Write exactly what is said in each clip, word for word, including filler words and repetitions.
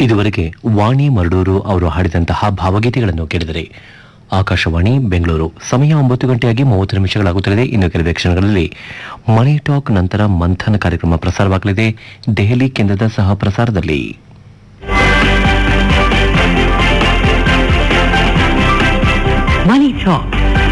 ಇದುವರೆಗೆ ವಾಣಿ ಮರಡೂರು ಅವರು ಹಾಡಿದಂತಹ ಭಾವಗೀತೆಗಳನ್ನು ಕೇಳಿದರೆ. ಆಕಾಶವಾಣಿ ಬೆಂಗಳೂರು, ಸಮಯ ಒಂಬತ್ತು ಗಂಟೆಯಾಗಿ ಮೂವತ್ತು ನಿಮಿಷಗಳಾಗುತ್ತಲಿದೆ. ಇನ್ನು ಕೆಲವೇ ಕ್ಷಣಗಳಲ್ಲಿ ಮನಿ ಟಾಕ್ ನಂತರ ಮಂಥನ್ ಕಾರ್ಯಕ್ರಮ ಪ್ರಸಾರವಾಗಲಿದೆ ದೆಹಲಿ ಕೇಂದ್ರದ ಸಹ ಪ್ರಸಾರದಲ್ಲಿ. Money Talk.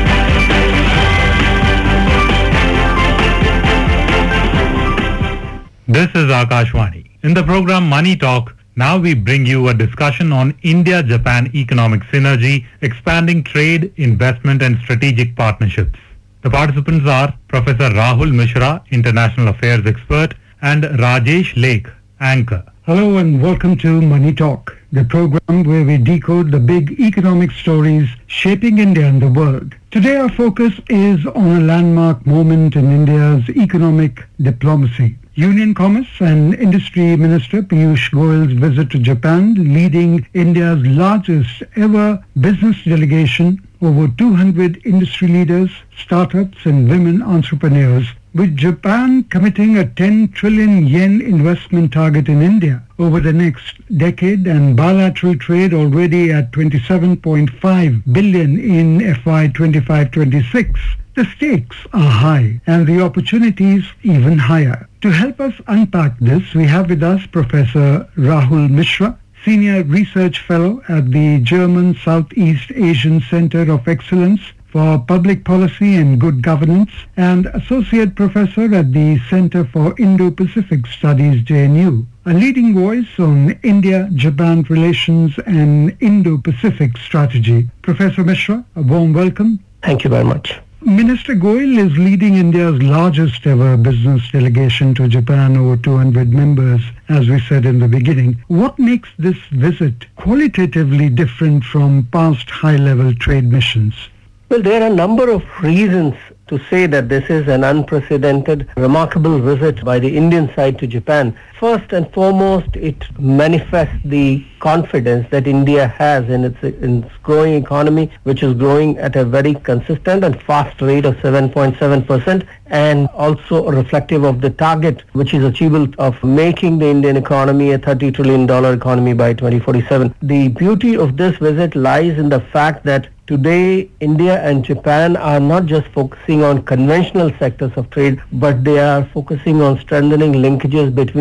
This is Akashvani. In the program Money Talk, now we bring you a discussion on India-Japan economic synergy, expanding trade, investment and strategic partnerships. The participants are Professor Rahul Mishra, International Affairs expert, and Rajesh Lake, anchor. Hello and welcome to Money Talk, the program where we decode the big economic stories shaping India and the world. Today our focus is on a landmark moment in India's economic diplomacy. Union Commerce and Industry Minister Piyush Goyal's visit to Japan, leading India's largest ever business delegation, over two hundred industry leaders, startups and women entrepreneurs, with Japan committing a ten trillion yen investment target in India over the next decade and bilateral trade already at twenty-seven point five billion in F Y twenty-five twenty-six. The stakes are high and the opportunities even higher. To help us unpack this, we have with us Professor Rahul Mishra, Senior Research Fellow at the German Southeast Asian Center of Excellence for Public Policy and Good Governance and Associate Professor at the Center for Indo-Pacific Studies, J N U, a leading voice on India-Japan relations and Indo-Pacific strategy. Professor Mishra, a warm welcome. Thank you very much. Minister Goyal is leading India's largest ever business delegation to Japan, over two hundred members, as we said in the beginning. What makes this visit qualitatively different from past high-level trade missions? Well, there are a number of reasons to say that this is an unprecedented, remarkable visit by the Indian side to Japan. First and foremost, it manifests the confidence that India has in its, in its growing economy, which is growing at a very consistent and fast rate of seven point seven percent, and also reflective of the target which is achievable of making the Indian economy a thirty trillion dollars economy by twenty forty-seven. The beauty of this visit lies in the fact that today, India and Japan are not just focusing on conventional sectors of trade, but they are focusing on strengthening linkages between